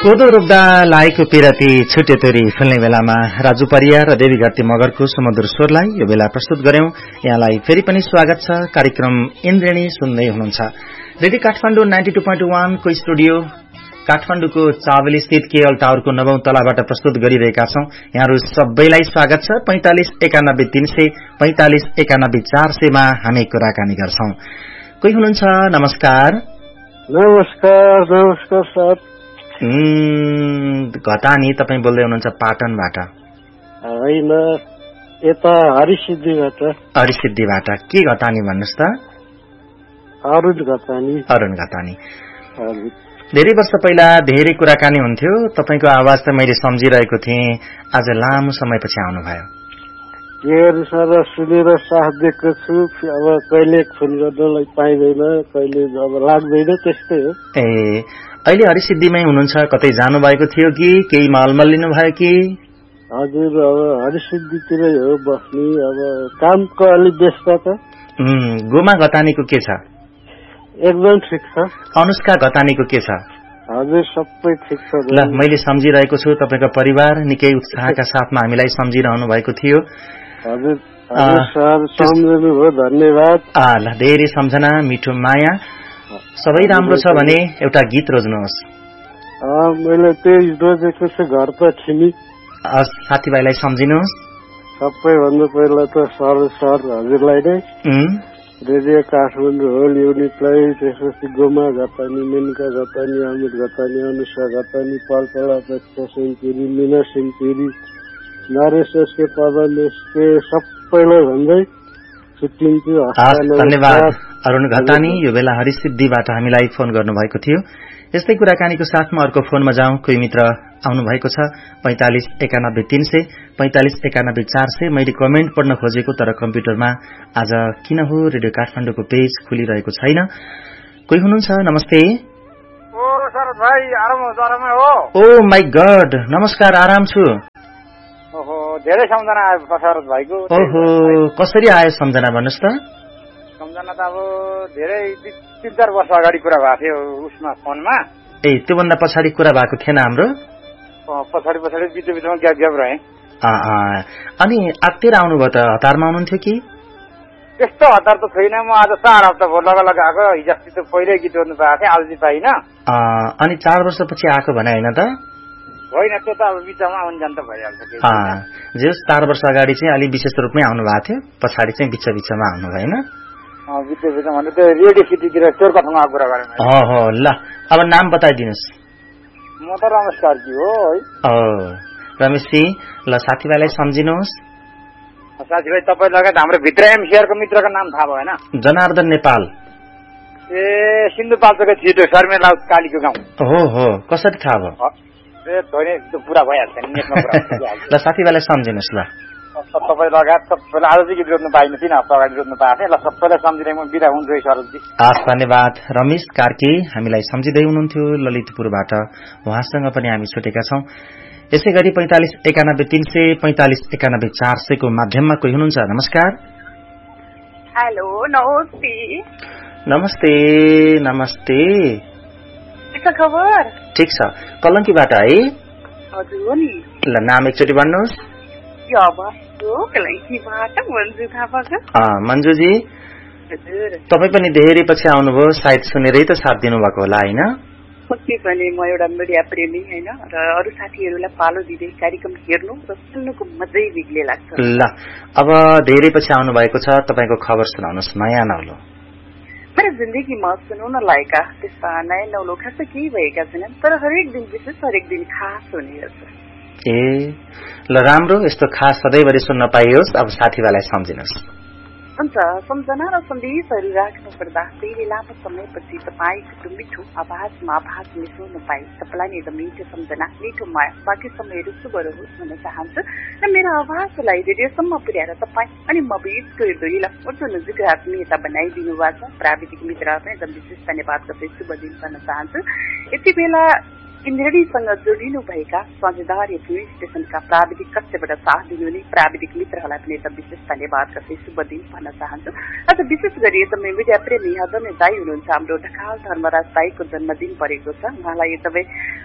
कोदो रोप्दा लागेको पिरती छुटे तोरी फुल्ने बेलामा राजु परियार र देवी घरती मगरको सुमधुर स्वरलाई यो बेला प्रस्तुत गर्यौं। यहाँलाई फेरि पनि स्वागत छ। कार्यक्रम इन्द्रेणी सुन्दै हुनुहुन्छ। रेडियो काठमाडौँ 92.1 को स्टुडियो काठमाडौँको चावली स्थित केएल टावरको 9औं तलाबाट प्रस्तुत गरिरहेका छौं। यहाँहरू सबैलाई स्वागत छ। 45 91 300 45 91 400 मा हामी कुराकानी गर्छौं। कोही हुनुहुन्छ? नमस्कार। नमस्कार। नमस्कार सर। घटानी तपाईँ बोल्दै हुनुहुन्छ पाटनबाट? होइन, यता हरिसिद्धिबाट। हरिसिद्धिबाट के घटानी भन्नुहोस् त? अरुण घटानी। अरुण घटानी। धेरै वर्ष पहिला धेरै कुराकानी हुन्थ्यो। तपाईँको आवाज त मैले सम्झिरहेको थिएँ। आज लामो समयपछि आउनुभयो। सर सुनेर साथ दिएको छु। अब कहिले फोन गर्नलाई पाइँदैन, कहिले अब लाग्दैन, त्यस्तै हो। अहिले हरिसिद्धिमै हुनुहुन्छ? कतै जानुभएको थियो कि केही मालमल लिनुभयो कि? हजुर, अब हरिसिद्धितिरै हो बस्ने। अब कामको अलिक व्यस्तता। गोमा घटानीको के छ? एकदम ठिक छ। अनुष्का घटानीको के छ? हजुर, सबै ठिक छ। ल, मैले सम्झिरहेको छु। तपाईँको परिवार निकै उत्साहका साथमा हामीलाई सम्झिरहनु भएको थियो। हजुर सर, सम्झनु भयो, धन्यवाद। ल, धेरै सम्झना, मिठो माया, सबै राम्रो छ भने एउटा गीत रोज्नुहोस्। मैले त्यही रोजेको छु, घर त छिनी। साथीभाइलाई सम्झिनुहोस्। सबैभन्दा पहिला त सर हजुरलाई नै, रेडियो काठमाडौँ होल युनिटलाई, त्यसपछि गोमा घतानी, मेनका घतानी, अमित घतानी, अनुषा घतानी, पलपला सिंहपुरी, मिना सिंहपुरी, नरेश एसके, पवन एसके, सबैलाई भन्दै छुट्टिन्छु। धन्यवाद अरुण घतानी। यो बेला हरिसिद्धिबाट हामीलाई फोन गर्नुभएको थियो। यस्तै कुराकानीको साथमा अर्को फोनमा जाउँ। कोही मित्र आउनु भएको छ। 45 91 300 45 91 400। मैले कमेन्ट पढ्न खोजेको, तर कम्प्युटरमा आज किन हो रेडियो काठमाडौँको पेज खुलिरहेको छैन। कोही हुनुहुन्छ? नमस्ते। शरद भाइ, आरामै हो? ओ माई गड, नमस्कार, आराम छु। ओहो, धेरै सम्झना आयो शरद भाइको। ओहो, कसरी आयो सम्झना भन्नुहोस् त? सम्झना त अब धेरै 3-4 वर्ष अगाडि कुरा भएको थियो उसमा, फोनमा। त्योभन्दा पछाडि कुरा भएको थिएन हाम्रो? पछाडि बिचमा ग्याप रहे। अनि आत्तिर आउनुभयो त? हतारमा आउनुहुन्थ्यो कि? त्यस्तो हतार त छैन। म आज 4 हप्ता भयो लगा आएको। हिजोअस्ति त पहिल्यै गीत गर्नु पाएको थिएँ, आज चाहिँ पाइनँ। अनि 4 वर्षपछि आएको भने होइन त? होइन, त्यो त अब बिचमा आउनु जान त भइहाल्छ। जे 4 वर्ष अगाडि चाहिँ अलि विशेष रूपमै आउनु भएको थियो, पछाडि चाहिँ बिचमा आउनु भएन? बिचमा त्यो रेडियो सिटीतिर चोरका ठाउँमा कुरा गरेँ। ल, अब नाम बताइदिनुहोस्। म त रमेश कार्की हो है। रमेशजी, ल साथीभाइलाई सम्झिनुहोस्। साथीभाइ तपाईँ लगायत हाम्रो भित्र एमसीआरको मित्रको नाम थाहा भएन? जनार्दन नेपाल। सिन्धुपाल्चोको छिटो शर्मेला कालीको गाउँ। हो, कसरी थाहा भयो? पुरा भइहाल्छ नि। ल, साथीभाइलाई सम्झिनुहोस्। ल, तपाईँ लगायत सबैलाई आज चाहिँ गीत रोज्नु पाइनँ, 3 हप्ता अगाडि रोज्नु पाएको थिएँ। ल, सबैलाई सम्झिँदै म बिदा हुन्छु है शरदजी। धन्यवाद रमेश कार्की, हामीलाई सम्झिँदै हुनुहुन्थ्यो ललितपुरबाट। उहाँसँग पनि हामी छुटेका छौं। यसै गरी 45 91 300 45 91 400 को माध्यममा कोही हुनुहुन्छ? नमस्कार। हेलो, नमस्ते। नमस्ते। के खबर? ठिक छ। कलङ्कीबाट है? हजुर हो नि। ल, नाम एकचोटि भन्नुहोस्। मन्जुजी, तपाईँ पनि धेरै पछि आउनुभयो, सायद सुनेरै त साथ दिनुभएको होला होइन? पक्कै पनि म एउटा मिडिया प्रेमी होइन, र अरू साथीहरूलाई पालो दिँदै कार्यक्रम हेर्नु र सुन्नुको मजै बेग्लै लाग्छ। ल, अब धेरै पछि आउनु भएको छ, तपाईँको खबर सुनाउनुहोस्, नयाँ नौलो। मेरो जिन्दगीमा सुनाउन लायकका त्यस्ता नयाँ नौलो खास केही भएका छैनन्, तर हरेक दिन विशेष, हरेक दिन खास हुने रहेछ। ल, राम्रो, यस्तो खास सधैँभरि सुन्न पाइयोस्। अब साथीभाइलाई सम्झिनुहोस्। हुन्छ। सम्झना र सन्देशहरू राख्नु पर्दा धेरै लामो समयपछि तपाईँको मिठो आवाजमा आवाज मिसाउन पाए तपाईँलाई नै मिठो सम्झना, मिठो माया, बाँकी समयहरू शुभ रहोस् भन्न चाहन्छु। र मेरो आवाजलाई रेडियोसम्म पुर्याएर तपाईँ अनि म बिचको यो दूरीलाई उच्च नजिक आत्मीयता बनाइदिनु भएको छ। प्राविधिक मित्रहरूलाई एकदम विशेष धन्यवाद गर्दै शुभ दिन भन्न चाहन्छु। यति बेला इन्द्रेणीसँग जोडिनु भएका साझेदार एफएम स्टेशनका प्राविधिक कक्षबाट साथ दिनुहुने प्राविधिक मित्रहरूलाई पनि एकदम विशेष धन्यवाद गर्दै शुभ दिन भन्न चाहन्छु। आज विशेष गरी एकदमै मिडिया प्रेमी आदरणीय दाई हुनुहुन्छ, हाम्रो ढकाल धर्मराज दाईको जन्मदिन परेको छ। उहाँलाई एकदमै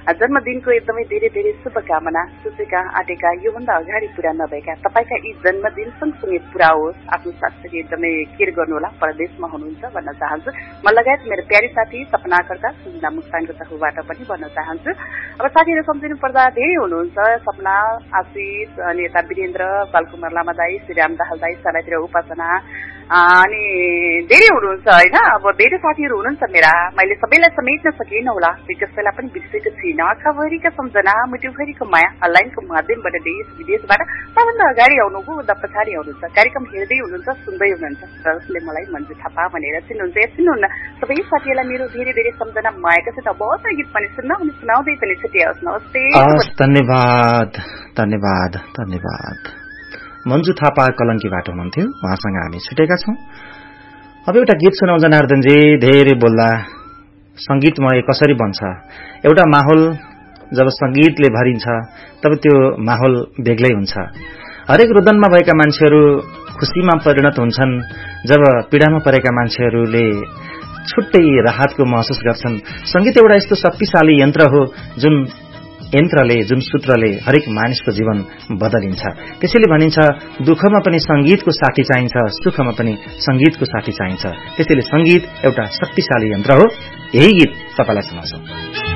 जन्मदिनको एकदमै धेरै धेरै शुभकामना सोचेका आँटेका योभन्दा अगाडि पूरा नभएका तपाईँका यी जन्मदिन सँगसँगै पूरा होस्। आफ्नो स्वास्थ्यको एकदमै केयर गर्नुहोला, परदेशमा हुनुहुन्छ भन्न चाहन्छु। म लगायत मेरो प्यारी साथी सपनाकर्ता सुजना मुक्तानको तर्फबाट पनि भन्न चाहन्छु। अब साथीहरू सम्झिनु पर्दा धेरै हुनुहुन्छ, सपना, आशिष, अनि यता वीरेन्द्र, बालकुमार लामा दाई, श्रीराम दाहाल दाई, सराइतिर उपासना, अनि धेरै हुनुहुन्छ होइन। अब धेरै साथीहरू हुनुहुन्छ मेरा, मैले सबैलाई समेट्न सकिनँ होला, कसैलाई पनि बिर्सेको छुइनँ। आँखाभरिका सम्झना, मुटुभरिको माया, लाइनको माध्यमबाट देश विदेशबाट सबभन्दा अगाडि आउनुभयो, पछाडि आउनुहुन्छ, कार्यक्रम हेर्दै हुनुहुन्छ, सुन्दै हुनुहुन्छ, र उसले मलाई मन्जु थापा भनेर चिन्नुहुन्छ या चिन्नुहुन्न। सबै साथीहरूलाई मेरो धेरै धेरै सम्झना मायाका साथ अब गीत पनि सुनाउँदै पनि छुट्याओस्। नमस्ते। धन्यवाद धन्यवाद धन्यवाद। मन्जु थापा कलङ्कीबाट हुनुहुन्थ्यो, उहाँसँग हामी छुटेका छौं। अब एउटा गीत सुनाउ जनार्दनजी। धेरै बोल्दा संगीतमय कसरी बन्छ? एउटा माहौल जब संगीतले भरिन्छ तब त्यो माहौल बेग्लै हुन्छ। हरेक रुदनमा भएका मान्छेहरू खुशीमा परिणत हुन्छन् जब पीडामा परेका मान्छेहरूले छुट्टै राहतको महसुस गर्छन्। संगीत एउटा यस्तो शक्तिशाली यन्त्र हो जुन सूत्रले हरेक मानिसको जीवन बदलिन्छ। त्यसैले भनिन्छ दुःखमा पनि संगीतको साथी चाहिन्छ, सुखमा पनि संगीतको साथी चाहिन्छ। त्यसैले संगीत एउटा शक्तिशाली यन्त्र हो। यही गीत तपाईलाई सुनाउँछौं।